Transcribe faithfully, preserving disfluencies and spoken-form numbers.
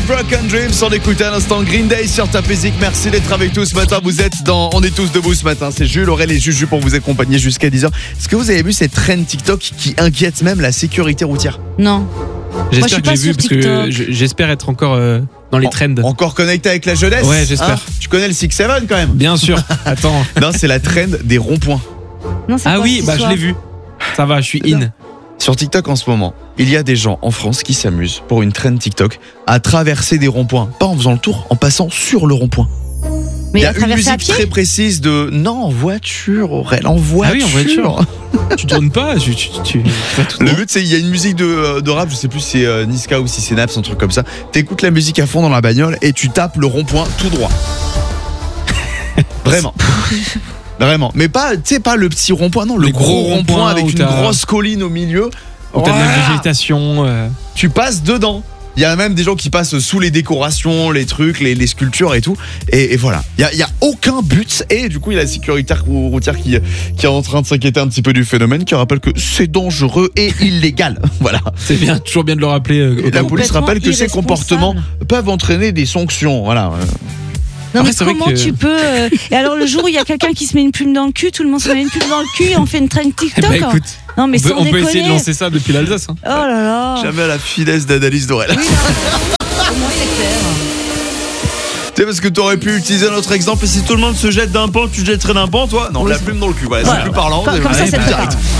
Broken Dreams, on écoute à l'instant Green Day sur Top Music. Merci d'être avec nous ce matin. Vous êtes dans On est tous debout ce matin. C'est Jules, Aurèle et Juju pour vous accompagner jusqu'à dix heures. Est-ce que vous avez vu ces trends TikTok qui inquiètent même la sécurité routière? Non. J'espère que j'ai vu parce que j'espère être encore euh, dans les trends. Encore connecté avec la jeunesse? Ouais, j'espère. Hein, tu connais le six sept quand même? Bien sûr. Attends. Non, c'est la trend des ronds-points. Non, c'est ah quoi, oui, bah histoire je l'ai vu. Ça va, je suis in. Sur TikTok en ce moment, il y a des gens en France qui s'amusent pour une trend TikTok à traverser des ronds-points, pas en faisant le tour, en passant sur le rond-point. Mais il y a à une traverser à musique pied très précise de non en voiture, Aurèle, en voiture. Ah oui, en voiture. Tu tournes pas, tu, tu, tu, tu vas tout Le droit. but c'est il y a une musique de, de rap, je sais plus si c'est euh, Niska ou si c'est Naps, un truc comme ça. T'écoutes la musique à fond dans la bagnole et tu tapes le rond-point tout droit. Vraiment. Vraiment. Mais pas, tu sais, pas le petit rond-point, non, le Les gros, gros rond-point ronds-points avec où une t'as- grosse colline au milieu. Où t'as de la Voilà. végétation. euh. Tu passes dedans. Il y a même des gens qui passent sous les décorations, les trucs, les, les sculptures et tout. Et, et voilà. Il y a, il y a aucun but. Et du coup, il y a la sécurité routière qui, qui est en train de s'inquiéter un petit peu du phénomène, qui rappelle que c'est dangereux et illégal. Voilà. C'est bien, toujours bien de le rappeler. euh, Et la au- police Complètement rappelle que ces irresponsable. comportements peuvent entraîner des sanctions. Voilà. Non, Après, mais c'est vrai comment que- tu peux euh, Et alors, le jour où il y a quelqu'un qui se met une plume dans le cul, tout le monde se met une plume dans le cul et on fait une trend Eh TikTok. ben, écoute, Non, mais on peut, sans on peut déconner. essayer de lancer ça depuis l'Alsace. Hein. Oh là là. Jamais à la finesse d'analyse d'Aurèle. Oui, non. Comment c'est clair. Tu sais, parce que t'aurais pu utiliser notre exemple. Et si tout le monde se jette d'un pan, tu te jetterais d'un pan, toi? Non, Oui, la c'est- plume dans le cul. Voilà, Voilà. c'est plus parlant. Comme- comme ça, Allez, c'est plus direct. parlant.